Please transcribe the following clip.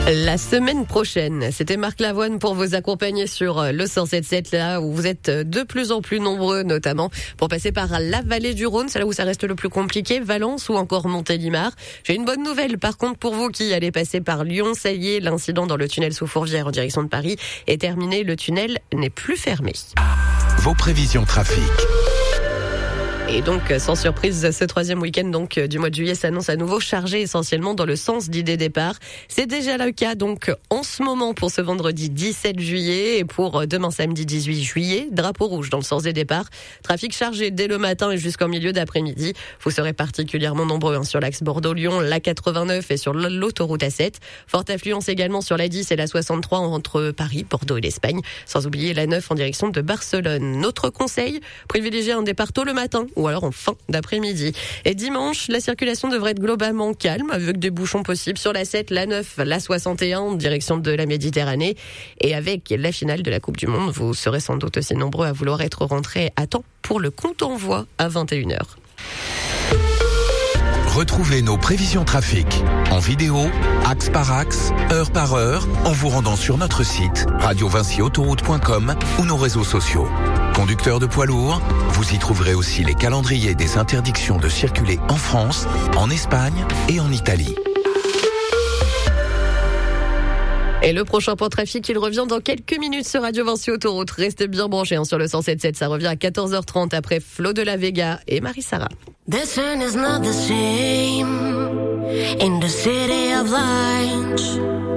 La semaine prochaine, c'était Marc Lavoine pour vous accompagner sur le 107.7, là où vous êtes de plus en plus nombreux, notamment pour passer par la vallée du Rhône, c'est là où ça reste le plus compliqué, Valence ou encore Montélimar. J'ai une bonne nouvelle par contre pour vous qui allez passer par Lyon, ça y est, l'incident dans le tunnel sous Fourvière en direction de Paris est terminé, le tunnel n'est plus fermé. Vos prévisions trafic. Et donc, sans surprise, ce troisième week-end du mois de juillet s'annonce à nouveau chargé essentiellement dans le sens d'idée départ. C'est déjà le cas donc en ce moment pour ce vendredi 17 juillet et pour demain samedi 18 juillet, drapeau rouge dans le sens des départs. Trafic chargé dès le matin et jusqu'en milieu d'après-midi. Vous serez particulièrement nombreux sur l'axe Bordeaux-Lyon, la 89 et sur l'autoroute A7. Forte affluence également sur la 10 et la 63 entre Paris, Bordeaux et l'Espagne. Sans oublier la 9 en direction de Barcelone. Notre conseil, privilégier un départ tôt le matin ou alors en fin d'après-midi. Et dimanche, la circulation devrait être globalement calme, avec des bouchons possibles sur la 7, la 9, la 61, en direction de la Méditerranée. Et avec la finale de la Coupe du Monde, vous serez sans doute aussi nombreux à vouloir être rentrés à temps pour le compte-envoi à 21h. Retrouvez nos prévisions trafic en vidéo, axe par axe, heure par heure, en vous rendant sur notre site radiovinciautoroute.com ou nos réseaux sociaux. Conducteurs de poids lourds, vous y trouverez aussi les calendriers des interdictions de circuler en France, en Espagne et en Italie. Et le prochain point trafic, il revient dans quelques minutes sur Radio Vinci Autoroute. Restez bien branchés sur le 107.7, ça revient à 14h30 après Flo de la Vega et Marie-Sara. The sun is not the same in the city of lights.